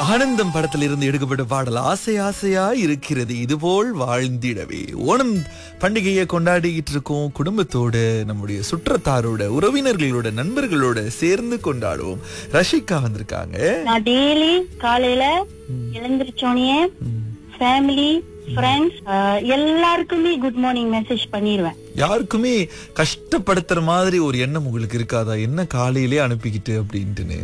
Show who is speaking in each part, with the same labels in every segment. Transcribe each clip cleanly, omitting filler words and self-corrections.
Speaker 1: ஆனந்தம் படத்தில் இருந்து எடுக்கப்பட்ட பாடல் ஆசை ஆசையா இருக்கிறது இதுபோல் வாழ்ந்திடவே. ஓணம் பண்டிகையை கொண்டாடிக்கிட்டு இருக்கோம் குடும்பத்தோட, நம்முடைய சுற்றத்தாரோட, உறவினர்களோட, நண்பர்களோட சேர்ந்து கொண்டாடுவோம். ரஷிகா வந்திருக்காங்க.
Speaker 2: நான் டெய்லி காலையில எழுந்திரிச்சோனே ஃபேமிலி ஃப்ரெண்ட்ஸ் எல்லாருக்குமே குட் மார்னிங் மெசேஜ் பண்ணிடுவேன்.
Speaker 1: யாருக்குமே கஷ்டப்படுத்துற மாதிரி ஒரு எண்ணம் உங்களுக்கு இருக்காதா, என்ன காலையிலே அனுப்பிக்கிட்டு அப்படின்ட்டுன்னு?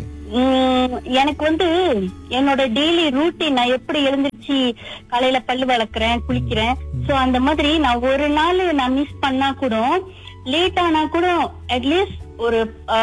Speaker 2: எனக்கு என்னோட டெய்லி ரூட்டீன், நான் எப்படி எழுந்திருச்சு காலையில பல்லு வளர்க்குறேன், குளிக்கிறேன். சோ அந்த மாதிரி நான் ஒரு நாள் நான் மிஸ் பண்ணா கூட, லேட் ஆனா கூட அட்லீஸ்ட் ஒரு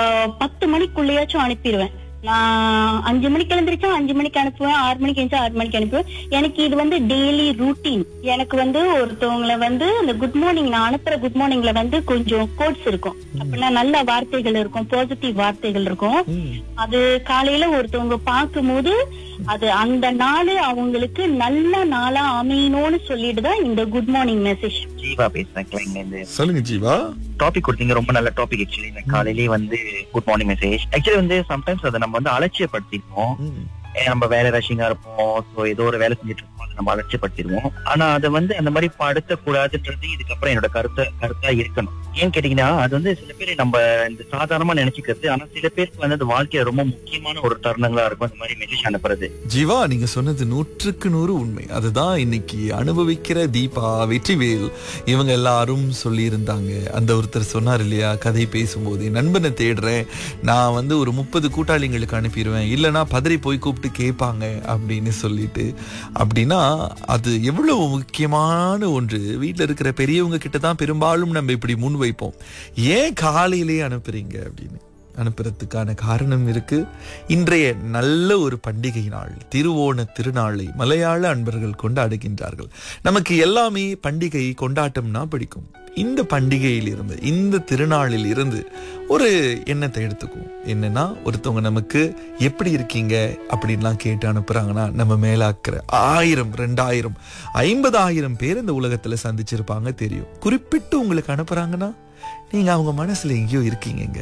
Speaker 2: 10 மணிக்குள்ளேயாச்சும் அனுப்பிடுவேன். நான் 5 மணிக்கு எழுந்திரிச்சா 5 மணிக்கு அனுப்புவேன், 6 மணிக்கு எழுந்தா 6 மணிக்கு அனுப்புவேன். எனக்கு இது டெய்லி ரூட்டீன். எனக்கு ஒருத்தவங்களை அந்த குட் மார்னிங் நான் அனுப்புற குட் மார்னிங்ல கொஞ்சம் கோட்ஸ் இருக்கும், அப்படின்னா நல்ல வார்த்தைகள் இருக்கும், பாசிட்டிவ் வார்த்தைகள் இருக்கும். அது காலையில ஒருத்தவங்க பார்க்கும் போது அது அந்த நாள் அவங்களுக்கு நல்ல நாளா அமையணும்னு சொல்லிட்டு தான் இந்த குட் மார்னிங் மெசேஜ்.
Speaker 3: ஜீவா பேசுறேன்.
Speaker 1: சொல்லுங்க ஜீவா.
Speaker 3: டாபிக் கொடுத்தீங்க, ரொம்ப நல்ல டாபிக். ஆக்சுவலி இந்த காலையிலேயே good morning message actually sometimes அதை நம்ம அலட்சியப்படுத்திருப்போம். நம்ம வேலை ரஷிங்கா இருப்போம், சோ ஏதோ ஒரு வேலை செஞ்சுட்டு இருப்போம், அதை நம்ம அலட்சியப்படுத்திடுவோம். ஆனா அதை அந்த மாதிரி படுத்த கூடாதுன்றது இதுக்கப்புறம் என்னோட கருத்தா இருக்கணும். ஏன்னு கேட்டீங்கன்னா அது சில பேர் நம்ம இந்த சாதாரணமா நினைச்சுக்கிறது, ஆனா சில பேருக்கு அது வாழ்க்கையில ரொம்ப முக்கியமான ஒரு தருணங்களா இருக்கும் அந்த மாதிரி மெசேஜ் அனுப்புறது.
Speaker 1: ஜீவா, நீங்க சொன்னது 100க்கு 100 உண்மை. அதுதான் இன்னைக்கு அனுபவிக்கிற தீபா, வெற்றிவேல் இவங்க எல்லாரும் சொல்லி இருந்தாங்க. அந்த ஒருத்தர் சொன்னார் இல்லையா, கதை பேசும்போது நண்பனை தேடுறேன், நான் ஒரு 30 கூட்டாளிங்களுக்கு அனுப்பிடுவேன், இல்லைன்னா பதறி போய் கூப்பிட்டு கேட்பாங்க அப்படின்னு சொல்லிட்டு. அப்படின்னா அது எவ்வளவு முக்கியமான ஒன்று. வீட்டுல இருக்கிற பெரியவங்க கிட்ட தான் பெரும்பாலும் நம்ம இப்படி முன் வைப்போம். ஏன் காலையிலே அனுப்புறீங்க அப்படின்னு. அனுப்புறதுக்கான காரணம் இருக்கு. இன்றைய நல்ல ஒரு பண்டிகை நாள், திருவோண திருநாளை மலையாள அன்பர்கள் கொண்டாடுகின்றார்கள். நமக்கு எல்லாமே பண்டிகை கொண்டாட்டம்னா பிடிக்கும். இந்த பண்டிகையில் இருந்து, இந்த திருநாளில் இருந்து ஒரு எண்ணத்தை எடுத்துக்குவோம். என்னன்னா, ஒருத்தவங்க நமக்கு எப்படி இருக்கீங்க அப்படின்லாம் கேட்டு அனுப்புறாங்கன்னா, நம்ம மேலாக்குற 1000, 2000, 50,000 பேர் இந்த உலகத்துல சந்திச்சிருப்பாங்க தெரியும். குறிப்பிட்டு உங்களுக்கு அனுப்புறாங்கன்னா நீங்க அவங்க மனசுல எங்கேயோ இருக்கீங்க.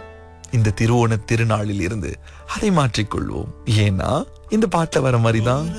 Speaker 1: இந்த திருவோண திருநாளில் இருந்து அதை மாற்றிக்கொள்வோம். ஏன்னா இந்த பாட்டுல வர மாதிரிதான்